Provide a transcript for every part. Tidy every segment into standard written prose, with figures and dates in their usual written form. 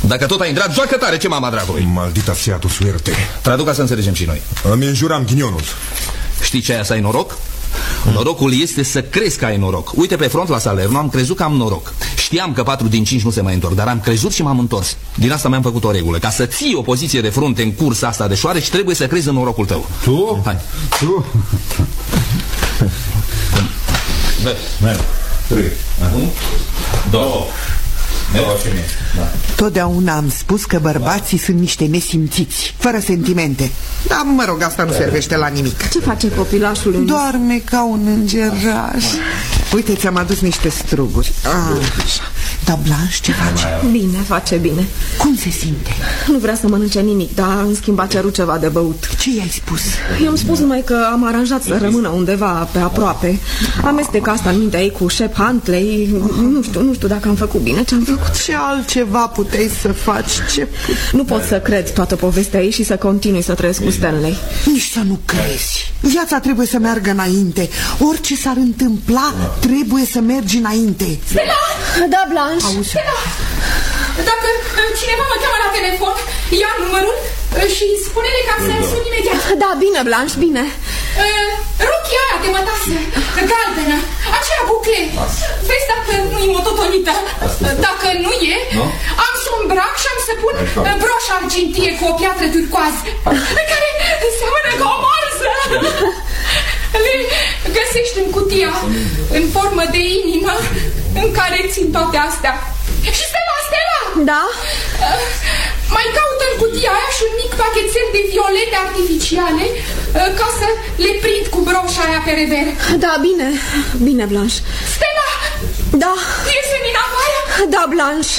Dacă tot ai intrat, joacă tare, ce mama dragului. Maldita sea tu suerte. Traduc ca să înțelegem și noi. Îmi înjuram ghinionul. Știi ce aia să ai noroc? Norocul este să crezi că ai noroc. Uite, pe front la Salerno am crezut că am noroc. Știam că 4 din 5 nu se mai întorc, dar am crezut și m-am întors. Din asta mi-am făcut o regulă. Ca să ții o poziție de frunte în cursa asta de șoareci, trebuie să crezi în norocul tău. Tu? Hai. Tu? 3, 1, 2. Totdeauna am spus că bărbații sunt niște nesimțiți, fără sentimente. Dar mă rog, asta nu servește la nimic. Ce face copilașul? Doarme ca un îngeraș. Uite, ți-am adus niște struguri. Așa. Dar Blanche ce face? Bine, face bine. Cum se simte? Nu vrea să mănânce nimic, dar în schimb a cerut ceva de băut. Ce i-ai spus? I-am spus numai că am aranjat să rămână undeva pe aproape. Amestec asta în mintea ei cu Shep Huntley. Nu știu dacă am făcut bine ce am făcut. Ce altceva puteai să faci? Nu pot să cred toată povestea ei și să continui să trăiesc cu Stanley. Nici să nu crezi. Viața trebuie să meargă înainte. Orice s-ar întâmpla, trebuie să mergi înainte. Stella! Da, Blanche. Auzi. Stella! Dacă cineva mă cheamă la telefon, ia numărul și spune-le că am să sun imediat. Da, bine, Blanche, bine. Rochia aia de mătasă, galbenă, aceea bucle. Vezi dacă nu-i mototonită. Dacă nu e, am să o îmbrac și am să pun broșă argintie cu o piatră turcoază, care seamănă ca o morză. Le găsești în cutia în formă de inimă în care țin toate astea. Și Stella! Da? Mai caută în cutia aia și un mic pachetel de violete artificiale ca să le prind cu broșa aia pe rever. Da, bine. Bine, Blanche. Stella! Da. Iese din afară? Da, Blanche.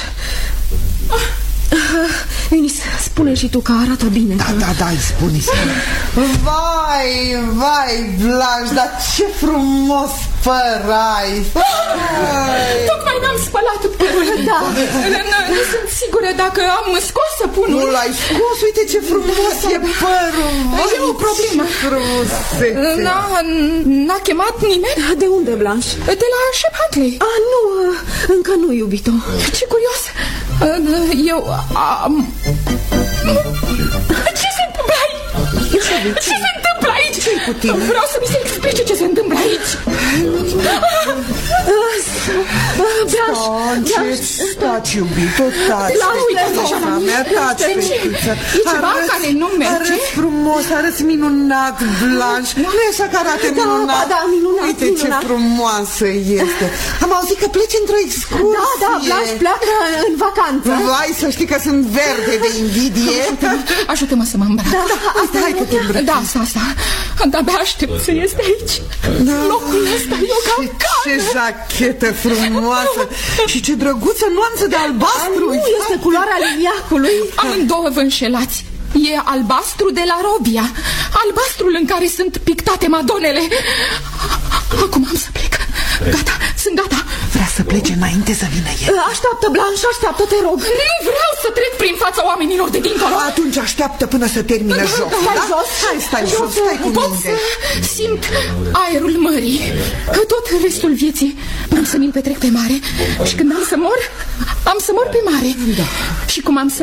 Eunice, spune și tu că arată bine. Da, îi spune. Vai, Blanche, dar ce frumos păr ai. Tocmai mi-am spălat părul. Da. Nu sunt sigură dacă am scos săpunul. Nu l-ai scos, uite ce frumos e părul. E o problemă. N-a chemat nimeni? De unde, Blanche? De la Shep Huntley. Nu, încă nu, iubito. Ce curios. Eu am... Ce se întâmplă aici? Ce se întâmplă aici? Ce-i cu tine? Vreau să mi se explice ce se întâmplă aici. Taci, iubito, taci. Taci, fetiță. E ceva care nu merge? Arăți frumos, arăți minunat, Blanche. Nu e așa că arată minunat? Da, minunat. Uite ce frumoasă este. Am auzit că pleci într-o excursie. Da, Blanche pleacă în vacanță. Vai, să știi că sunt verde de invidie. Ajută-mă să mă îmbrac. Asta, hai că te îmbrăci. Da, asta. De-abia aștept să ies de aici. Locul ăsta e o capcană. Ce jachetă frumoasă. Și ce drăguță nuanță de albastru. Nu este culoarea liliacului. Amândouă vă înșelați. E albastru de la Robia. Albastrul în care sunt pictate madonele. Acum am să plec. Gata, sunt gata. Vrea să plece înainte să vină el. Așteaptă, Blanche, așteaptă, te rog. Nu vreau să trec prin fața oamenilor de dincolo. Atunci așteaptă până să termină jocul. Stai jos. Stai jos, stai cu Pot minte. să simt aerul mării. Tot restul vieții am să mi-l petrec pe mare. Și când am să mor pe mare. Și cum am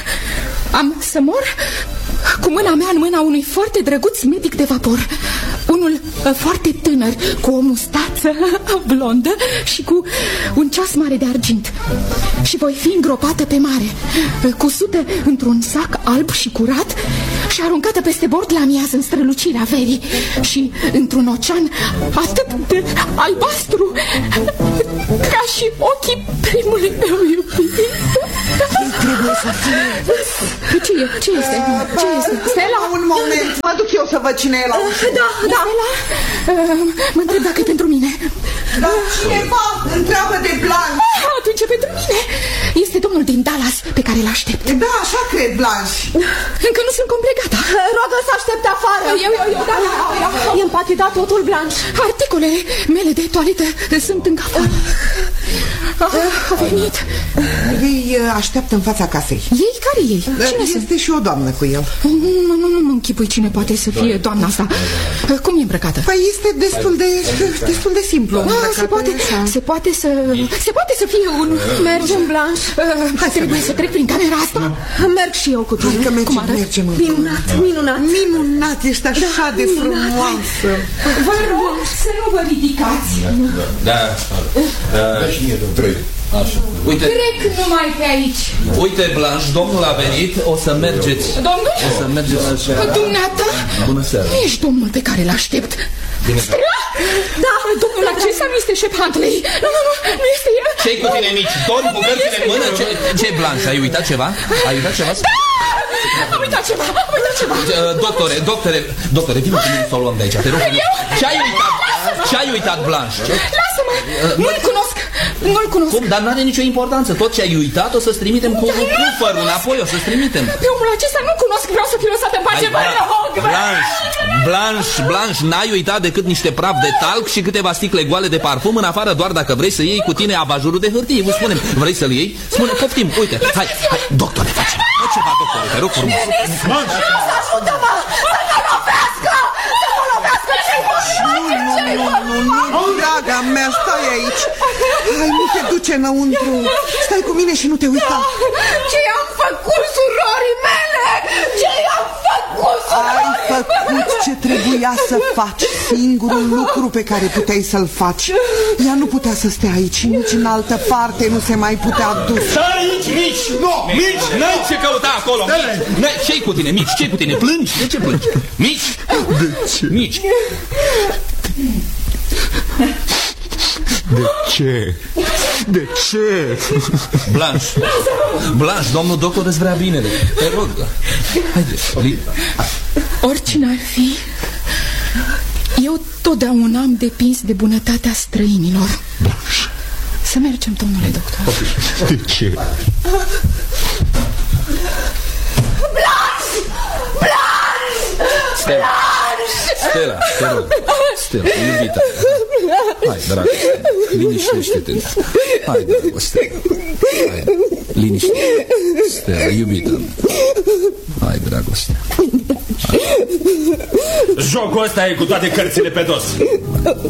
să mor cu mâna mea în mâna unui foarte drăguț medic de vapor. Unul foarte tânăr, cu o mustață blondă și cu un ceas mare de argint. Și voi fi îngropată pe mare, cusută într-un sac alb și curat și aruncată peste bord la miaz în strălucirea verii și într-un ocean atât de albastru ca și ochii primului meu iubit. Trebuie să fie. Ce este? Stella? Un moment, mă duc eu să văd cine e la ușă. Da. Mă întreb dacă e pentru mine. Dar cineva întreabă de Blanche. Atunci e pentru mine. Este domnul din Dallas pe care l-aștept. Da, așa cred, Blanche. Încă nu sunt complet gata. Roagă să aștepte afară. Da. E împachetat totul, Blanche. Articolele mele de toaletă sunt încă afară. A venit. Ei așteaptă în fața casei. Ei? Care ei? Cine este și o doamnă cu el. Nu închipui cine poate să fie doamna asta. Cum e îmbrăcată? Păi este destul de simplu. Se poate să fie un... Mergem, Blanche. Trebuie să trec prin camera asta. Merg și eu cu tine. Hai că mergem. Minunat, ești așa de frumoasă. Vă rog să nu vă ridicați. Da. Așa. Uite. Trec numai pe aici. Uite, Blanche, domnul a venit. O să mergeți. Domnul? O să mergeți așa. Dumneata? Bună seara. Nu ești domnul pe care l-aștept. Stella? Da, domnul acesta nu este Shep Huntley. Nu este el. Ce-i cu tine, mici? Dormi cu cărțile în mână? Ce, Blanche, ai uitat ceva? Am uitat ceva. Doctore, vină cu mine să o luăm de aici, te rog. Ce-ai uitat, Blanche? Lasă-mă, nu-l cunosc. Cum? Dar n-are nicio importanță. Tot ce ai uitat o să-ți trimitem cu cufărul înapoi, o să-ți trimitem. Pe omul acesta nu cunosc, vreau să fiu lăsat în pace. Blanche, n-ai uitat decât niște praf de talc și câteva sticle goale de parfum, în afară doar dacă vrei să iei cu tine abajurul de hârtie. Vă spunem, vrei să-l iei? Spune, poftim, uite, hai, doctore, facem. Fă ceva, doctore, te rog frumos. Ajută-mă! Să mă lovească! Nu, draga mea, stai aici. Hai, nu te duce înăuntru. Stai cu mine și nu te uita. Ce i-am făcut surorii mele? Ai făcut ce trebuia să faci. Singurul lucru pe care puteai să-l faci. Ea nu putea să stea aici, nici în altă parte nu se mai putea duce. Stai aici, Mici! Mici, n-ai ce căuta acolo. Ce-i cu tine, Mici? Ce-i cu tine? Plângi? De ce plângi? Mici? De ce? Mici. De ce? Blanche, domnul doctor îți vrea binele. Te rog. Haide. Oricine ar fi, eu totdeauna am depins de bunătatea străinilor. Să mergem, domnule doctor. De ce? Stella, te rog. Stella, iubita. Hai, dragă. Liniștește-te. Hai, dragoste. Hai, liniște-te. Stella, iubita. Hai, dragoste. Jocul ăsta e cu toate cărțile pe dos.